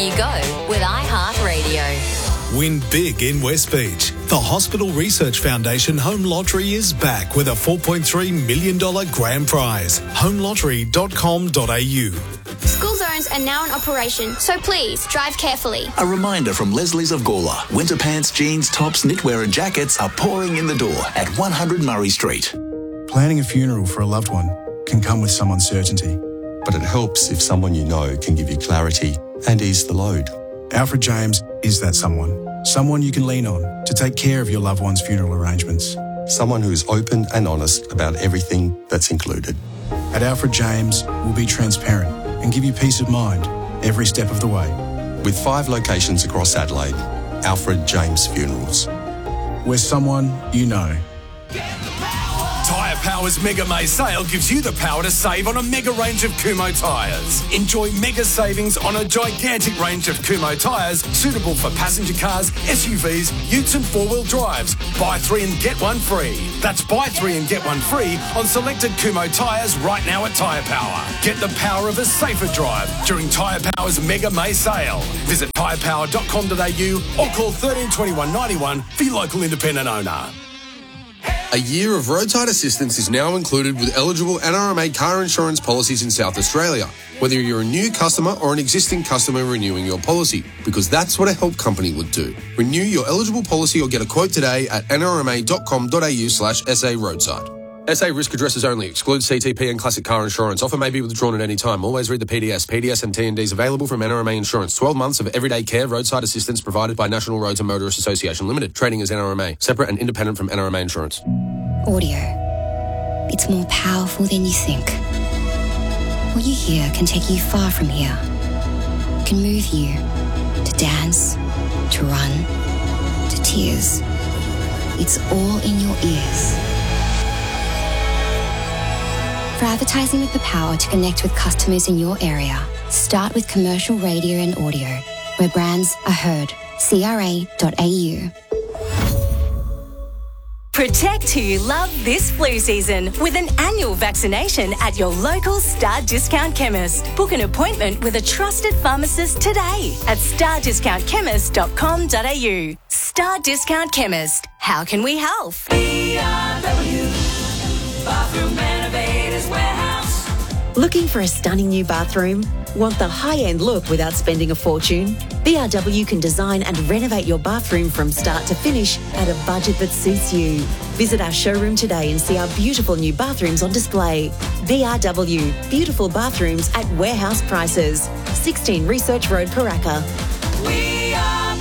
You go with iHeartRadio. Win big in West Beach. The Hospital Research Foundation Home Lottery is back with a $4.3 million grand prize. homelottery.com.au. School zones are now in operation, so please drive carefully. A reminder from Leslie's of Gawler. Winter pants, jeans, tops, knitwear and jackets are pouring in the door at 100 Murray Street. Planning a funeral for a loved one can come with some uncertainty. But it helps if someone you know can give you clarity and ease the load. Alfred James is that someone. Someone you can lean on to take care of your loved one's funeral arrangements. Someone who's open and honest about everything that's included. At Alfred James, we'll be transparent and give you peace of mind every step of the way. With 5 locations across Adelaide, Alfred James Funerals. We're someone you know. Tyre Power's Mega May sale gives you the power to save on a mega range of Kumho tyres. Enjoy mega savings on a gigantic range of Kumho tyres suitable for passenger cars, SUVs, utes and 4-wheel drives. Buy 3 and get 1 free. That's buy 3 and get 1 free on selected Kumho tyres right now at Tyre Power. Get the power of a safer drive during Tyre Power's Mega May sale. Visit tyrepower.com.au or call 13 21 91 for your local independent owner. A year of roadside assistance is now included with eligible NRMA car insurance policies in South Australia, whether you're a new customer or an existing customer renewing your policy, because that's what a help company would do. Renew your eligible policy or get a quote today at nrma.com.au/SA roadside. SA risk addresses only. Excludes CTP and classic car insurance. Offer may be withdrawn at any time. Always read the PDS. PDS and T&Ds available from NRMA Insurance. 12 months of everyday care roadside assistance provided by National Roads and Motorists Association Limited. Trading as NRMA. Separate and independent from NRMA Insurance. Audio. It's more powerful than you think. What you hear can take you far from here. Can move you to dance, to run, to tears. It's all in your ears. For advertising with the power to connect with customers in your area, start with commercial radio and audio, where brands are heard. CRA.au. Protect who you love this flu season with an annual vaccination at your local Star Discount Chemist. Book an appointment with a trusted pharmacist today at stardiscountchemist.com.au. Star Discount Chemist. How can we help? BRW Bathroom Renovators Warehouse. Looking for a stunning new bathroom? Want the high-end look without spending a fortune? BRW can design and renovate your bathroom from start to finish at a budget that suits you. Visit our showroom today and see our beautiful new bathrooms on display. BRW, beautiful bathrooms at warehouse prices. 16 Research Road, Paraka. We are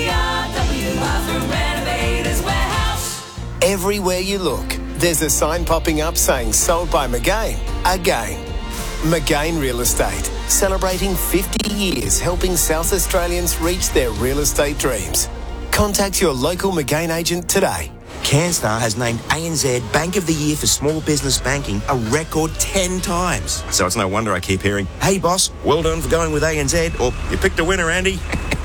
BRW Bathroom Renovators Warehouse. Everywhere you look, there's a sign popping up saying sold by McGain again. McGain Real Estate, celebrating 50 years helping South Australians reach their real estate dreams. Contact your local McGain agent today. CanStar has named ANZ Bank of the Year for Small Business Banking a record 10 times. So it's no wonder I keep hearing, hey boss, well done for going with ANZ, or you picked a winner, Andy.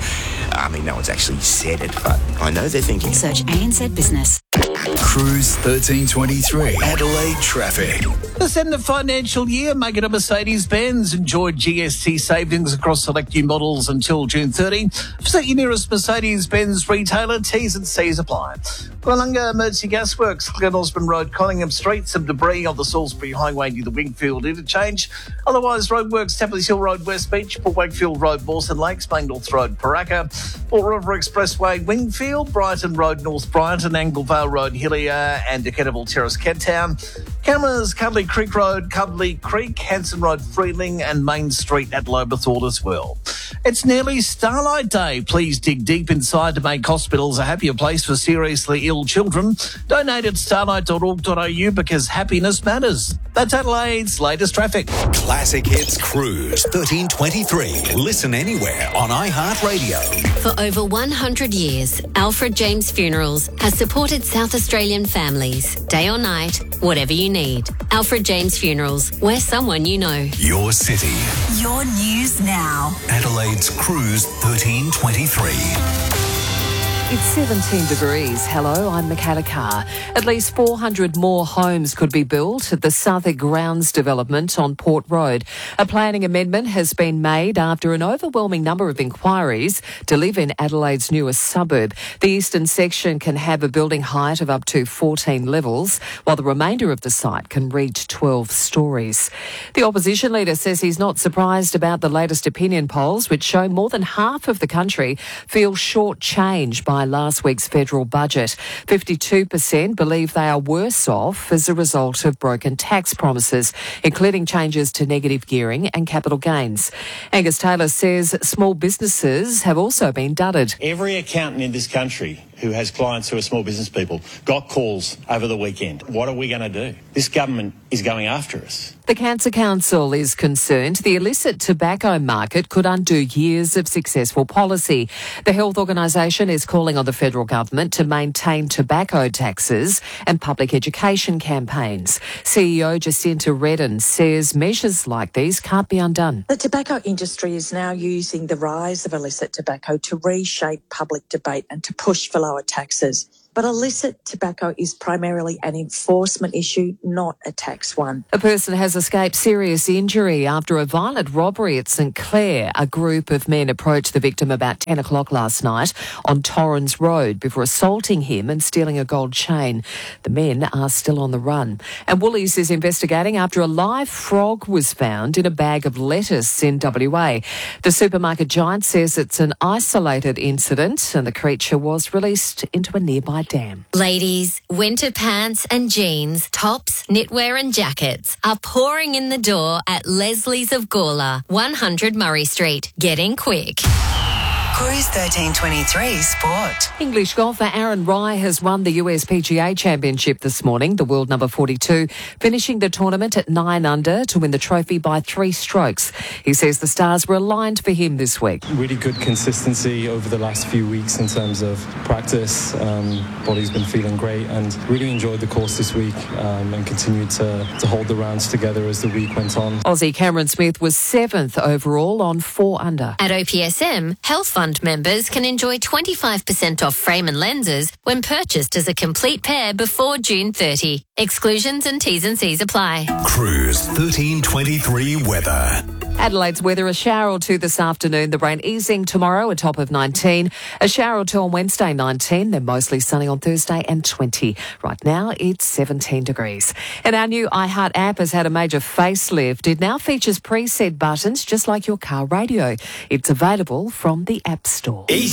I mean, no one's actually said it, but I know they're thinking. Search ANZ Business. Cruise 1323. Adelaide traffic. This end of financial year, make it a Mercedes-Benz. Enjoy GST savings across select new models until June 30. Visit your nearest Mercedes-Benz retailer. T's and C's apply. Wollonga Emergency Gasworks, Glen Osborne Road, Collingham Street. Some debris on the Salisbury Highway near the Wingfield interchange. Otherwise, roadworks, Temple Hill Road, West Beach, Port Wakefield Road, Mawson Lakes, Banknorth Road, Paraka. Port River Expressway, Wingfield, Brighton Road, North Brighton, Anglevale Road, Hillier, and Decatable Terrace, Kent Town. Cameras, Cuddly Creek Road, Cuddly Creek, Hanson Road, Freeling, and Main Street at Lobethorpe as well. It's nearly Starlight Day. Please dig deep inside to make hospitals a happier place for seriously ill children. Donate at starlight.org.au because happiness matters. That's Adelaide's latest traffic. Classic Hits Cruise 1323. Listen anywhere on iHeartRadio. For over 100 years, Alfred James Funerals has supported South Australian families, day or night, whatever you need. Alfred James Funerals, we're someone you know. Your city. Your news now. Adelaide's Cruise 1323. It's 17 degrees. Hello, I'm Michaela Carr. At least 400 more homes could be built at the Southwark Grounds development on Port Road. A planning amendment has been made after an overwhelming number of inquiries to live in Adelaide's newest suburb. The eastern section can have a building height of up to 14 levels, while the remainder of the site can reach 12 stories. The opposition leader says he's not surprised about the latest opinion polls, which show more than half of the country feel shortchanged by last week's federal budget. 52% believe they are worse off as a result of broken tax promises, including changes to negative gearing and capital gains. Angus Taylor says small businesses have also been dudded. Every accountant in this country who has clients who are small business people got calls over the weekend. What are we going to do? This government is going after us. The Cancer Council is concerned the illicit tobacco market could undo years of successful policy. The health organisation is calling on the federal government to maintain tobacco taxes and public education campaigns. CEO Jacinta Redden says measures like these can't be undone. The tobacco industry is now using the rise of illicit tobacco to reshape public debate and to push for lower taxes. But illicit tobacco is primarily an enforcement issue, not a tax one. A person has escaped serious injury after a violent robbery at St Clair. A group of men approached the victim about 10 o'clock last night on Torrens Road before assaulting him and stealing a gold chain. The men are still on the run. And Woolies is investigating after a live frog was found in a bag of lettuce in WA. The supermarket giant says it's an isolated incident and the creature was released into a nearby dam. Ladies, winter pants and jeans, tops, knitwear and jackets are pouring in the door at Leslie's of Gawler, 100 Murray Street. Get in quick. Cruise 1323 Sport. English golfer Aaron Rai has won the US PGA Championship this morning, the world number 42, finishing the tournament at 9 under to win the trophy by 3 strokes. He says the stars were aligned for him this week. Really good consistency over the last few weeks in terms of practice. Body's been feeling great and really enjoyed the course this week and continued to hold the rounds together as the week went on. Aussie Cameron Smith was 7th overall on 4 under. At OPSM, Health Fund members can enjoy 25% off frame and lenses when purchased as a complete pair before June 30. Exclusions and T's and C's apply. Cruise 1323 weather. Adelaide's weather, a shower or two this afternoon, the rain easing tomorrow, a top of 19. A shower or two on Wednesday, 19. Then mostly sunny on Thursday and 20. Right now, it's 17 degrees. And our new iHeart app has had a major facelift. It now features preset buttons just like your car radio. It's available from the App Store. Easy.